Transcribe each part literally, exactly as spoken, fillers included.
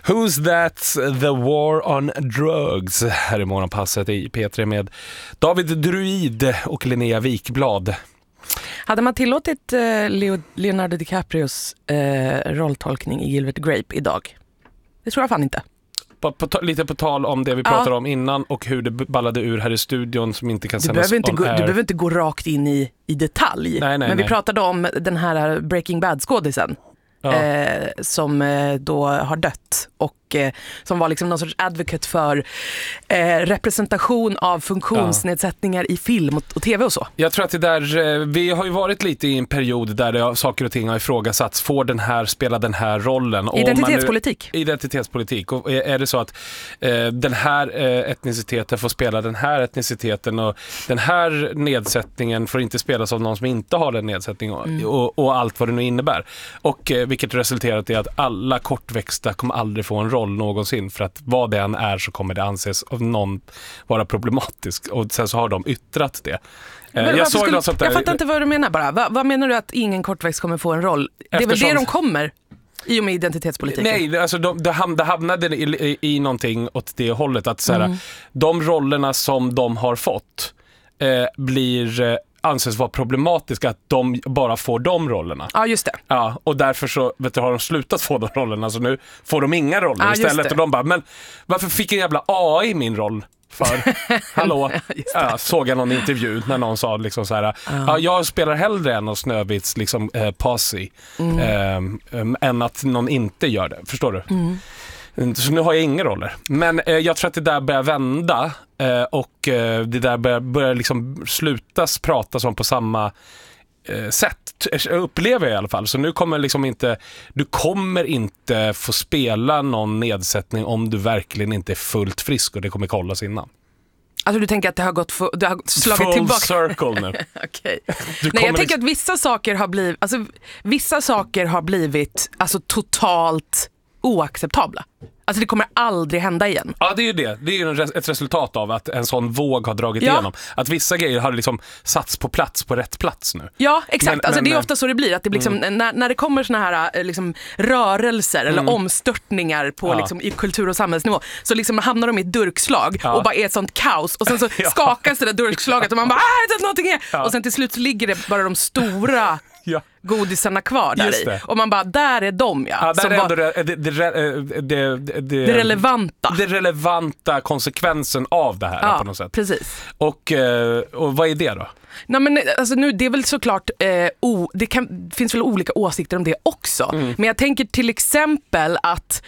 Who's That? The War on Drugs. Här är morgonpasset i P tre med David Druid och Linnea Wikblad. Hade man tillåtit eh, Leo, Leonardo DiCaprios eh, rolltolkning i Gilbert Grape idag? Det tror jag fan inte. På, på, lite på tal om det vi pratade ja. om innan och hur det ballade ur här i studion som inte kan du sändas behöver inte gå, on air. Du behöver inte gå rakt in i, i detalj. Nej, nej, Men nej. vi pratade om den här Breaking Bad-skådisen. Ja. Eh, som eh, då har dött och eh, som var liksom någon sorts advocate för eh, representation av funktionsnedsättningar ja. i film och, och tv och så. Jag tror att det där, eh, vi har ju varit lite i en period där det, saker och ting har ifrågasatts. Får den här spela den här rollen? Identitetspolitik. Nu, identitetspolitik. Och är det så att eh, den här eh, etniciteten får spela den här etniciteten och den här nedsättningen får inte spelas av någon som inte har den nedsättningen och, mm. och, och allt vad det nu innebär. Och eh, vilket resulterat i att alla kortväxta kommer aldrig få en roll någonsin, för att vad det än är så kommer det anses av någon vara problematisk, och sen så har de yttrat det. Men jag såg skulle, något sånt där. Jag fattar inte vad du menar bara. Va, vad menar du att ingen kortväxt kommer få en roll? Eftersom... Det är väl det de kommer i och med identitetspolitiken? Nej, alltså de, de hamnade i, i, i någonting åt det hållet att så här, mm. de rollerna som de har fått eh, blir eh, anses vara problematiska, att de bara får de rollerna. Ja, just det. Ja, och därför så vet du, har de slutat få de rollerna, så nu får de inga roller ja, istället. Och de bara, men varför fick en jävla A I min roll? För, hallå, ja, såg jag någon intervju när någon sa liksom så här, ja. Ja, jag spelar hellre än någon Snövits liksom, eh, posse mm. eh, um, än att någon inte gör det, förstår du? Mm. Så nu har jag inga roller. Men eh, jag tror att det där börjar vända eh, och eh, det där börjar, börjar liksom slutas prata som på samma eh, sätt, upplever jag i alla fall. Så nu kommer liksom inte, du kommer inte få spela någon nedsättning om du verkligen inte är fullt frisk, och det kommer kollas innan. Alltså du tänker att det har gått för, det har slagit full tillbaka. Circle nu. Okej. Nej, jag tänker att vissa saker har blivit, alltså vissa saker har blivit alltså totalt oacceptabla. Alltså det kommer aldrig hända igen. Ja, det är ju det. Det är ju ett resultat av att en sån våg har dragit ja. igenom. Att vissa grejer har liksom satts på plats på rätt plats nu. Ja, exakt. Men, alltså men, det är ofta så det blir. Att det liksom, mm. när, när det kommer såna här liksom, rörelser mm. eller omstörtningar på, ja. liksom, i kultur- och samhällsnivå, så liksom hamnar de i ett durkslag ja. och bara är ett sånt kaos. Och sen så ja. skakas det där durkslaget och man bara, ah, det är någonting här. Ja. Och sen till slut så ligger det bara de stora... Ja. godisarna kvar där i. Och man bara, där är de ja. ja där som är bara, det, det, det, det, det, det relevanta. Det relevanta konsekvensen av det här ja, på något sätt. Precis. Och, och vad är det då? Nej, men alltså nu, det är väl såklart eh, o, det kan, finns väl olika åsikter om det också. Mm. Men jag tänker till exempel att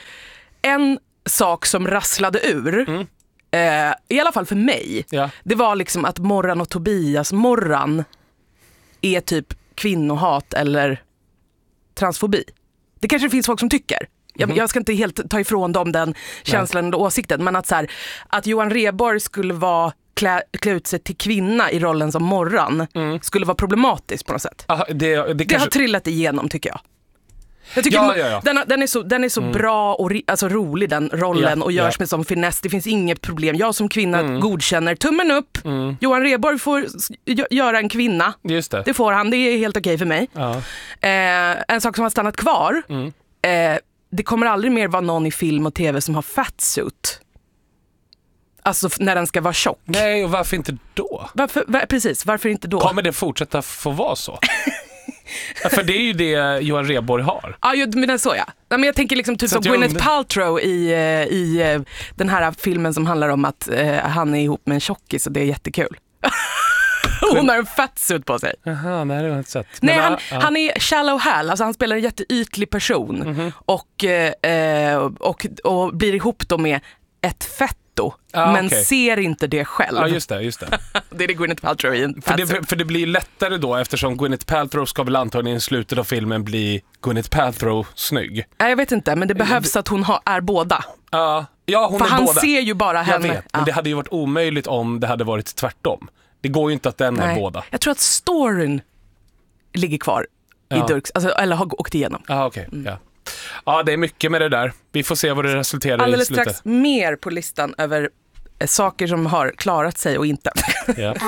en sak som rasslade ur mm. eh, i alla fall för mig, ja. det var liksom att Morran och Tobias Morran är typ kvinnohat eller transfobi. Det kanske det finns folk som tycker. Jag, mm. jag ska inte helt ta ifrån dem den känslan eller åsikten, men att, så här, att Johan Rheborg skulle vara klä, klä ut sig till kvinna i rollen som Morran mm. skulle vara problematiskt på något sätt. Aha, det, det, kanske... det har trillat igenom, tycker jag. Jag tycker ja, ja, ja. Den, den är så, den är så mm. bra och alltså, rolig den rollen ja, och görs ja. med som finess. Det finns inget problem. Jag som kvinna mm. godkänner tummen upp. Mm. Johan Rheborg får göra en kvinna. Just det. Det får han. Det är helt okej för mig. Ja. Eh, en sak som har stannat kvar. Mm. Eh, det kommer aldrig mer vara någon i film och tv som har fatsuit. Alltså när den ska vara tjock. Nej, och varför inte då? Varför, var, precis, varför inte då? Kommer det fortsätta få vara så? För det är ju det Johan Rheborg har. Ja, men det är så ja. Men jag tänker liksom typ som Gwyneth und... Paltrow i, i den här filmen som handlar om att uh, han är ihop med en tjockis och det är jättekul. Hon har en fatsuit på sig. Jaha, nej det har jag inte sett. Nej, men, han, ja. han är shallow hal, alltså han spelar en jätteytlig person mm-hmm. och, uh, och, och blir ihop då med ett fett. Ah, men okay. ser inte det själv. Ja, ah, just det, just det. Det är det Gwyneth Paltrow i en för det, för det blir lättare då, eftersom Gwyneth Paltrow ska väl antagligen i slutet av filmen bli Gwyneth Paltrow snygg. Nej, jag vet inte, men det behövs att hon har, är båda. Uh, ja, hon för är han båda. ser ju bara henne. Jag vet, men ja. det hade ju varit omöjligt om det hade varit tvärtom. Det går ju inte att den Nej. är båda. Jag tror att storyn ligger kvar ja. i Durks, alltså, eller har åkt igenom. Ja, ah, okej. Okay. Mm. Ja. Ja, det är mycket med det där. Vi får se vad det resulterar Alldeles i slutet. Alldeles strax mer på listan över saker som har klarat sig och inte. Ja.